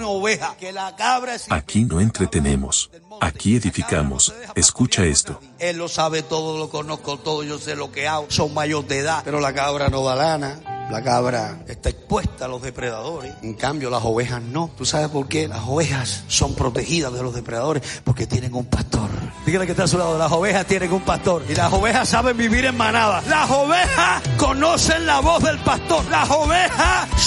oveja, que la cabra es... Aquí no entretenemos, aquí edificamos. Escucha esto. Él lo sabe todo, lo conozco todo, yo sé lo que hago. Son mayores de edad, pero la cabra no da lana. La cabra está expuesta a los depredadores. En cambio, las ovejas no. ¿Tú sabes por qué? Las ovejas son protegidas de los depredadores porque tienen un pastor. Dígale que está a su lado. Las ovejas tienen un pastor. Y las ovejas saben vivir en manada. Las ovejas conocen la voz del pastor. Las ovejas